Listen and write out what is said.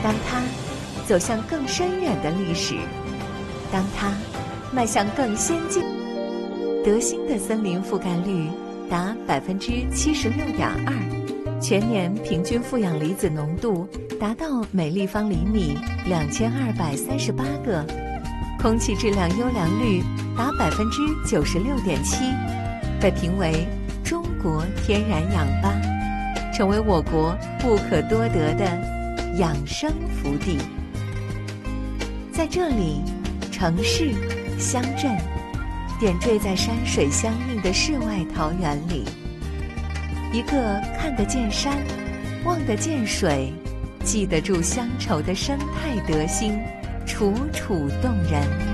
当它走向更深远的历史，当它迈向更先进，德兴的森林覆盖率达76.2%，全年平均负氧离子浓度达到每立方厘米2238个，空气质量优良率达96.7%，被评为中国天然氧吧，成为我国不可多得的养生福地。在这里，城市、乡镇点缀在山水相映的世外桃源里，一个看得见山、望得见水、记得住乡愁的生态德兴，楚楚动人。